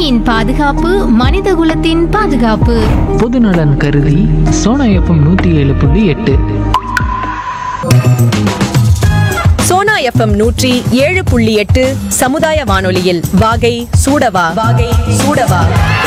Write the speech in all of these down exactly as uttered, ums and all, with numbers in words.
நாட்டின் பாதுகாப்பு மனிதகுலத்தின் பாதுகாப்பு. பொதுநலன் கருதி சோனா எஃப்எம் நூற்றி ஏழு புள்ளி எட்டு. சோனா எஃப்எம் நூற்றி ஏழு புள்ளி எட்டு சமுதாய வானொலியில் வாகை சூடவா வாகை சூடவா.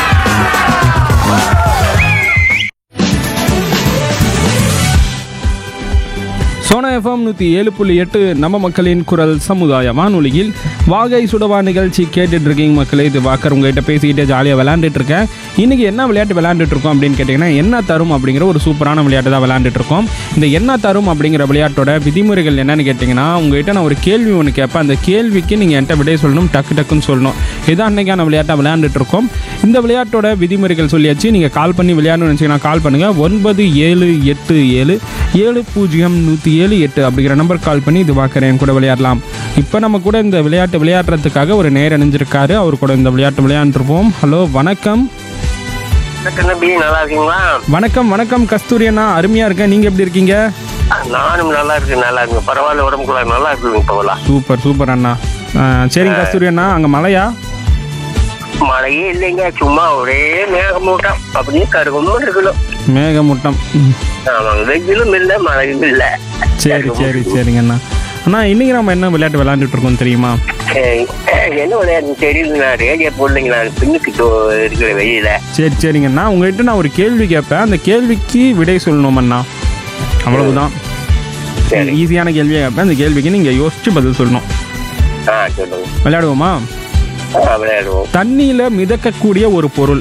சோனா எஃப்எம் நூற்றி ஏழு புள்ளி எட்டு நம்ம மக்களின் குரல் சமுதாய வானொலியில் வாகை சுடவா நிகழ்ச்சி கேட்டுட்டு இருக்கீங்க மக்களே. இது வாக்கர் உங்ககிட்ட பேசிக்கிட்டே ஜாலியாக விளையாண்டுட்டு இருக்கேன். இன்றைக்கி என்ன விளையாட்டு விளையாண்டுட்டு இருக்கோம் அப்படின்னு கேட்டிங்கன்னா, என்ன தரும் அப்படிங்கிற ஒரு சூப்பரான விளையாட்டு தான் விளையாண்டுட்டு இருக்கோம். இந்த என்ன தரும் அப்படிங்கிற விளையாட்டோட விதிமுறைகள் என்னென்னு கேட்டிங்கன்னா, உங்கள்கிட்ட நான் ஒரு கேள்வி ஒன்று கேட்பேன். அந்த கேள்விக்கு நீங்கள் என்கிட்ட விடை சொல்லணும், டக்கு டக்குன்னு சொல்லணும். இதான் அன்றைக்கான விளையாட்டாக விளையாண்டுட்டு இருக்கோம். இந்த விளையாட்டோட விதிமுறைகள் சொல்லியாச்சு. நீங்கள் கால் பண்ணி விளையாடணும்னு நினச்சிங்கன்னா கால் பண்ணுங்கள். ஒன்பது ஏழு எட்டு ஏழு ஏழு பூஜ்ஜியம் நூற்றி ஏழு எட்டு அப்படிங்கிற நம்பர் கால் பண்ணி இது வாக்கறேன் கூட விளையாடலாம். இப்போ நம்ம கூட இந்த விளையாட்டு விளையாடுறதுக்காக ஒரு நேர் அணிஞ்சிருக்காரு. அவர் கூட இந்த விளையாட்டு விளையாண்டுருப்போம். ஹலோ, வணக்கம். நல்லா இருக்கீங்களா? வணக்கம் வணக்கம் கஸ்தூரி அண்ணா, அருமையா இருக்கேன். நீங்க எப்படி இருக்கீங்க? நானும் நல்லா இருக்கு நல்லா இருக்கு பரவாயில்ல, உடம்புக்குள்ள நல்லா இருக்குங்க இப்போலாம். சூப்பர் சூப்பர் அண்ணா. சரிங்க கஸ்தூரி அண்ணா, அங்க மழையா? மழையே இல்லைங்க, சும்மா ஒரே மேகமூட்டம் அப்படியே கருகமும் இருக்கணும். மேகமூட்டம். ஆமாங்க, வெயிலும் இல்லை மழையும் இல்லை. சரி சரி சரிங்க அண்ணா. அண்ணா இன்னைக்கு நம்ம என்ன விளையாட்டு விளையாண்டுட்டு இருக்கோம் தெரியுமா? என்ன விளையாட்டு தெரியல, நான் ரேடியோ போடலைங்க, நான் பின்னுக்கு இருக்கிற வெயில. சரி சரிங்கண்ணா, உங்ககிட்ட நான் ஒரு கேள்வி கேட்பேன். அந்த கேள்விக்கு விடை சொல்லணும் அண்ணா, அவ்வளவுதான். ஈஸியான கேள்வியை கேட்பேன். அந்த கேள்விக்கு நீங்க யோசிச்சு பதில் சொல்லணும். ஆ சொல்லுங்க. விளையாடுவோமா? விளையாடுவோம். தண்ணியில மிதக்கக்கூடிய ஒரு பொருள்.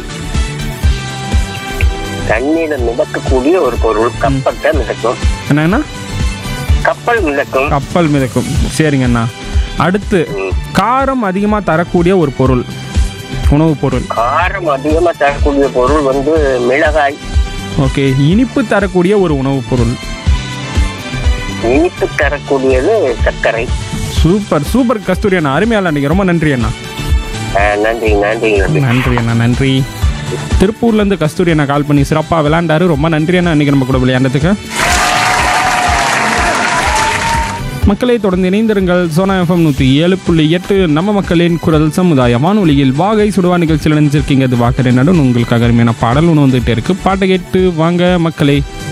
தண்ணியில மிதக்கக்கூடிய ஒரு பொருள். கப்பல் தான் மிதக்கும். என்னன்னா? கப்பல் மிதக்கும். கப்பல் மிதக்கும். சரிங்க அண்ணா. அடுத்து, காரம் அதிகமா தரக்கூடிய ஒரு பொருள், உணவு பொருள். காரம் அதிகமா தரக்கூடிய பொருள் வந்து மிளகாய். ஓகே. இனிப்பு தரக்கூடிய ஒரு உணவு பொருள். இனிப்பு தரக்கூடியது சர்க்கரை. சூப்பர் சூப்பர் கஸ்தூரி அண்ணா, அருமையால அன்னைக்கு ரொம்ப நன்றி அண்ணா. நன்றி நன்றி நன்றி அண்ணா, நன்றி. திருப்பூர்ல இருந்து கஸ்தூரி அண்ணா கால் பண்ணி சிறப்பா விளையாண்டாரு. ரொம்ப நன்றி அண்ணா இன்னைக்கு நம்ம கூட விளையாண்டதுக்கு. மக்களை தொடர்ந்து இணைந்திருங்கள். சோனா எஃப்எம் நூற்றி ஏழு புள்ளி எட்டு நம்ம மக்களின் குரல் சமுதாய வானொலியில் வாகை சுடுவா நிகழ்ச்சியில் நினைச்சிருக்கீங்க. அது வாக்கரை நடுன்னு உங்களுக்காக அருமையான பாடல் ஒன்று வந்துகிட்டே இருக்கு. பாட்டை கேட்டு வாங்க மக்களே.